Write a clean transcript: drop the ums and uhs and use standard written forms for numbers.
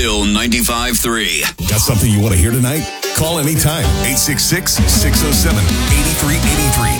Bill 95.3. Got something you want to hear tonight? Call anytime. 866-607-8383.